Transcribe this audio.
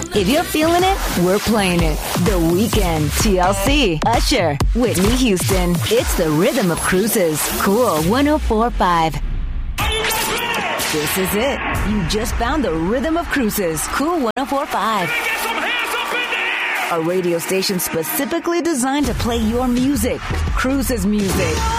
If you're feeling it, we're playing it. The Weeknd, TLC, Usher, Whitney Houston. It's the rhythm of cruises. Cool 104.5. This is it. You just found the rhythm of cruises. Cool 104.5. A radio station specifically designed to play your music. Cruises music.